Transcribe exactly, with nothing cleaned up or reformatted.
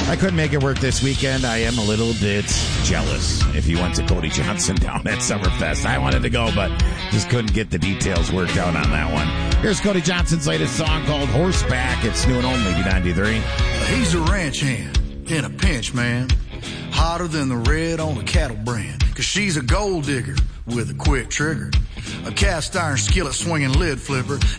I couldn't make it work this weekend. I am a little bit jealous. If you went to Cody Johnson down at Summerfest, I wanted to go, but just couldn't get the details worked out on that one. Here's Cody Johnson's latest song called Horseback. It's new and only B ninety-three. He's a ranch hand in a pinch, man. Hotter than the red on a cattle brand. Cause she's a gold digger with a quick trigger. A cast iron skillet swinging lid flipper.